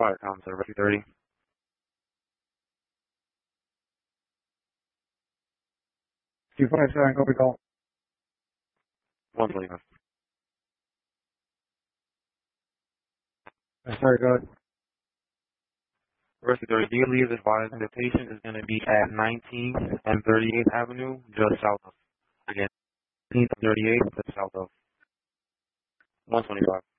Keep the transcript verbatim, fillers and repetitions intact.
Fire com, sir. Rescue thirty. two five seven, copy call. one twenty-five. Sorry, go ahead. Rescue thirty, do you leave advised the patient is going to be at nineteenth and thirty-eighth Avenue, just south of, again, nineteenth and thirty-eighth, just south of one twenty-five.